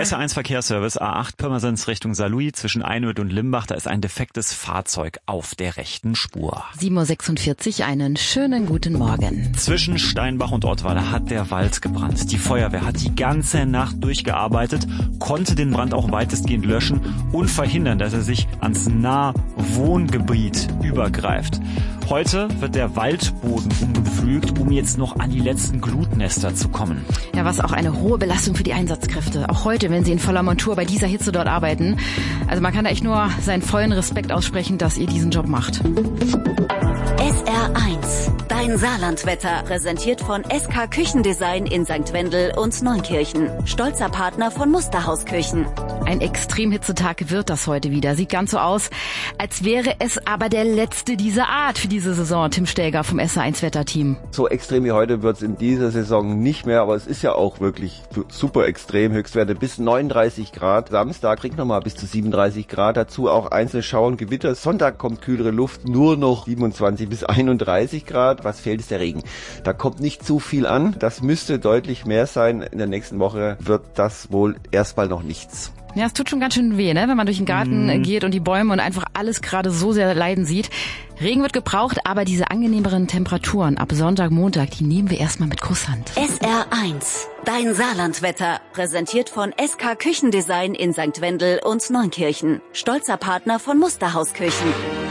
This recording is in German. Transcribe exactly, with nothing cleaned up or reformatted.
S R eins Verkehrsservice A acht Pirmasens Richtung Saarlouis zwischen Einöd und Limbach. Da ist ein defektes Fahrzeug auf der rechten Spur. sieben Uhr sechsundvierzig, einen schönen guten Morgen. Zwischen Steinbach und Ottweiler hat der Wald gebrannt. Die Feuerwehr hat die ganze Nacht durchgearbeitet, konnte den Brand auch weitestgehend löschen und verhindern, dass er sich ans Nahwohngebiet übergreift. Heute wird der Waldboden umgepflügt, um jetzt noch an die letzten Glutnester zu kommen. Ja, was auch eine hohe Belastung für die Einsatzkräfte. Auch heute, wenn sie in voller Montur bei dieser Hitze dort arbeiten. Also man kann da echt nur seinen vollen Respekt aussprechen, dass ihr diesen Job macht. S R eins, dein Saarlandwetter, präsentiert von S K Küchendesign in Sankt Wendel und Neunkirchen. Stolzer Partner von Musterhausküchen. Ein Extremhitzetag wird das heute wieder. Sieht ganz so aus, als wäre es aber der letzte dieser Art für diese Saison. Tim Stäger vom S R eins Wetterteam. So extrem wie heute wird es in dieser Saison nicht mehr, aber es ist ja auch wirklich super extrem. Höchstwerte bis neununddreißig Grad. Samstag kriegt nochmal bis zu siebenunddreißig Grad. Dazu auch einzelne Schauer und Gewitter. Sonntag kommt kühlere Luft, nur noch siebenundzwanzig bis einunddreißig Grad. Was fehlt, ist der Regen. Da kommt nicht zu viel an. Das müsste deutlich mehr sein. In der nächsten Woche wird das wohl erstmal noch nichts. Ja, es tut schon ganz schön weh, ne, wenn man durch den Garten mm. geht und die Bäume und einfach alles gerade so sehr leiden sieht. Regen wird gebraucht, aber diese angenehmeren Temperaturen ab Sonntag, Montag, die nehmen wir erstmal mit Kusshand. S R eins, dein Saarlandwetter, präsentiert von S K Küchendesign in Sankt Wendel und Neunkirchen. Stolzer Partner von Musterhausküchen.